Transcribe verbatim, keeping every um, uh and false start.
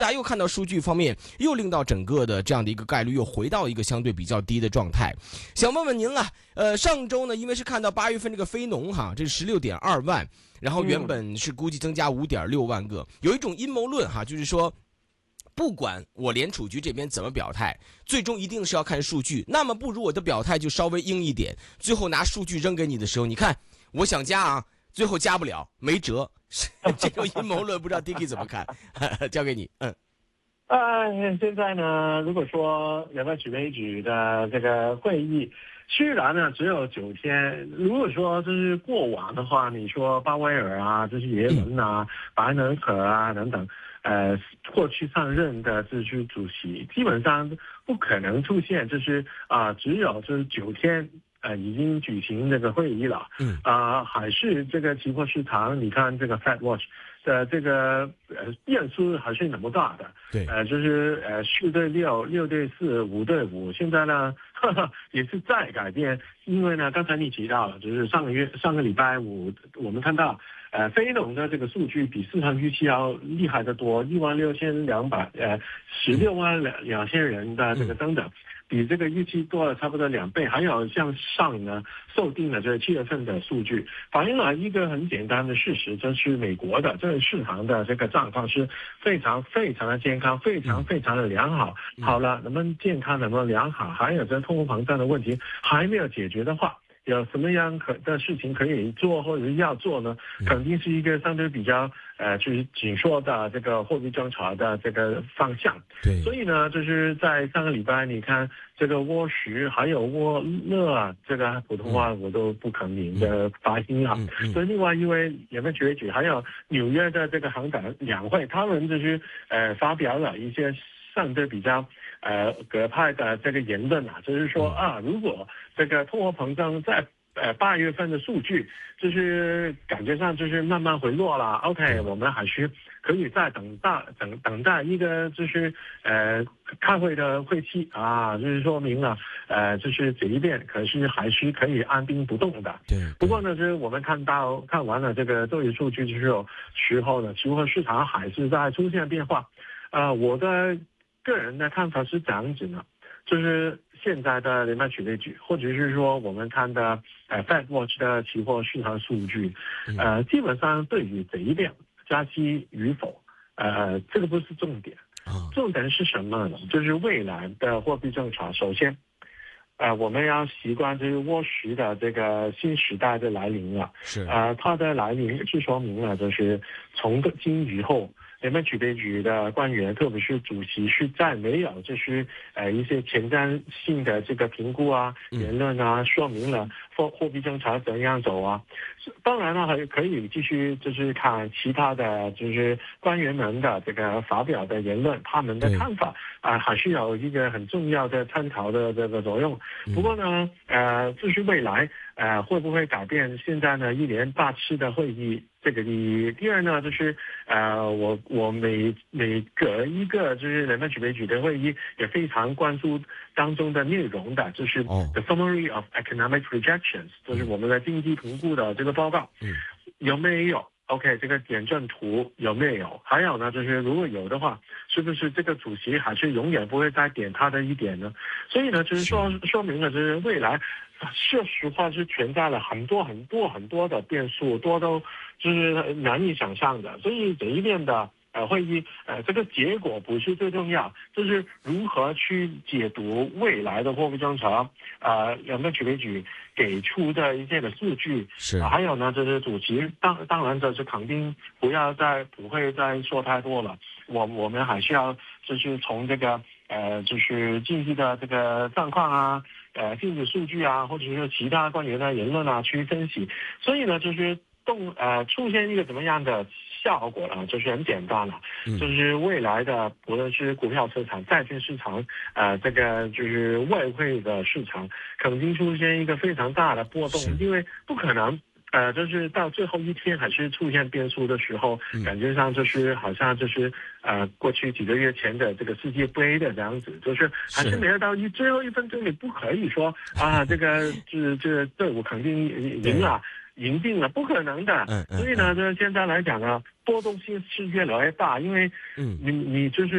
大家又看到数据方面又令到整个的这样的一个概率又回到一个相对比较低的状态。想问问您啊，呃，上周呢，因为是看到八月份这个非农哈，这是十六点二万，然后原本是估计增加五点六万个，有一种阴谋论哈，就是说，不管我联储局这边怎么表态，最终一定是要看数据。那么不如我的表态就稍微硬一点，最后拿数据扔给你的时候，你看我想加啊，最后加不了，没辙。这种阴谋论不知道 Dicky 怎么看？交给你。嗯。 呃，现在呢，如果说联邦储备局的这个会议，虽然呢只有九天，如果说就是过往的话，你说鲍威尔啊，就是耶伦啊、白能可啊等等，呃，过去上任的这些主席，基本上不可能出现，就是啊、呃，只有就是九天。呃，已经举行这个会议了，嗯，啊、呃，还是这个期货市场，你看这个 Fed Watch 的这个呃变数还是那么大的， 对， 呃，就是呃四对六，六对四，五对五，现在呢，呵呵也是在改变，因为呢，刚才你提到了，就是上个月上个礼拜五，我们看到。呃，非农的这个数据比市场预期要厉害得多，一万六千两百呃十六万两两千人的这个增长，比这个预期多了差不多两倍。还有向上呢，受定了这七月份的数据，反映了一个很简单的事实，就是美国的这个市场的这个状况是非常非常的健康，非常非常的良好。好了，能不能健康，能不能良好，还有这通货膨胀的问题还没有解决的话。有什么样可的事情可以做或者是要做呢？肯定是一个相对比较呃，就是紧缩的这个货币政策的这个方向。 对， 所以呢，就是在上个礼拜，你看这个沃什还有沃勒啊，这个普通话我都不肯明的发音啊。所以另外一位联邦储备局还有纽约的这个行长两会，他们就是呃发表了一些相对比较。呃，鸽派的这个言论啊，就是说啊，如果这个通货膨胀在呃八月份的数据，就是感觉上就是慢慢回落了 ，OK， 我们还是可以再等待等等待一个就是呃开会的会期啊，就是说明了呃就是这一边可是还是可以按兵不动的。 对。 不过呢，就是我们看到看完了这个就业数据之后，时候呢，期货市场还是在出现变化。啊、呃，我的。个人的看法是这样子呢，就是现在的联邦储备局，或者是说我们看的呃 Fed Watch 的期货市场数据，呃，基本上对于这一边加息与否，呃，这个不是重点，重点是什么呢？就是未来的货币政策，首先，呃，我们要习惯就是沃什的这个新时代的来临了， 是， 呃，它的来临是说明了就是从今以后。联邦储备局的官员，特别是主席，是在没有就是呃一些前瞻性的这个评估啊、言论啊，说明了货货币政策怎样走啊。当然了，还可以继续就是看其他的就是官员们的这个发表的言论，他们的看法啊、呃，还是有一个很重要的参考的这个作用。不过呢，呃，就是未来呃会不会改变现在呢一连八次的会议？这个第一，第二呢，就是呃，我我每每隔一个就是联邦储备局的会议，也非常关注当中的内容的，就是 The Summary of Economic Projections，、哦、就是我们的经济评估的这个报告，嗯，有没有 ？OK， 这个点阵图有没有？还有呢，就是如果有的话，是不是这个主席还是永远不会再点他的一点呢？所以呢，就是说说明了，就是未来。说实话是存在了很多很多很多的变数，多都就是难以想象的。所以这一边的呃会议，呃这个结果不是最重要，就是如何去解读未来的货币政策，呃联邦储备局给出的一些的数据。 是、 呃。还有呢，就是主席当当然这是肯定不要再不会再说太多了。我我们还是要就是从这个呃就是经济的这个状况啊。呃，经济数据啊，或者是其他官员的言论啊，去分析。所以呢，就是动呃出现一个怎么样的效果呢？就是很简单了，嗯、就是未来的无论是股票市场、债券市场，呃，这个就是外汇的市场，肯定出现一个非常大的波动，因为不可能。呃，就是到最后一天还是出现变数的时候，嗯、感觉上就是好像就是呃过去几个月前的这个世界杯的这样子，就是还是没有到一最后一分钟，你不可以说啊这个这这队伍肯定赢了。 赢定了，不可能的。 嗯嗯所以呢，这现在来讲呢，波动性是越来越大，因为嗯你你就是